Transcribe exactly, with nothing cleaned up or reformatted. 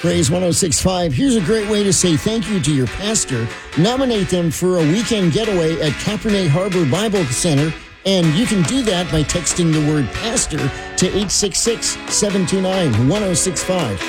Praise one oh six point five. Here's a great way to say thank you to your pastor. Nominate them for a weekend getaway at Capernaum Harbor Bible Center, and you can do that by texting the word pastor to eight six six, seven two nine, one oh six five.